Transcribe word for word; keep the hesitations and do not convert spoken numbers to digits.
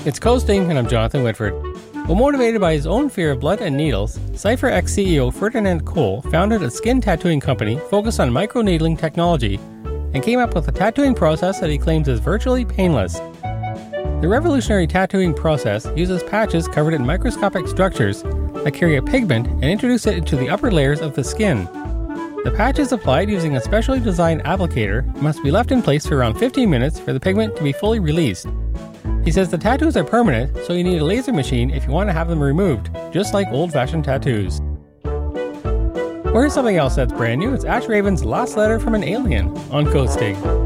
It's Coasting, and I'm Jonathan Whitford. Well, motivated by his own fear of blood and needles, CypherX C E O Ferdinand Cole founded a skin tattooing company focused on microneedling technology and came up with a tattooing process that he claims is virtually painless. The revolutionary tattooing process uses patches covered in microscopic structures that carry a pigment and introduce it into the upper layers of the skin. The patch is applied using a specially designed applicator and must be left in place for around fifteen minutes for the pigment to be fully released. He says the tattoos are permanent, so you need a laser machine if you want to have them removed, just like old-fashioned tattoos. Or here's something else that's brand new. It's Ash Raven's Last Letter from an Alien on Coasting.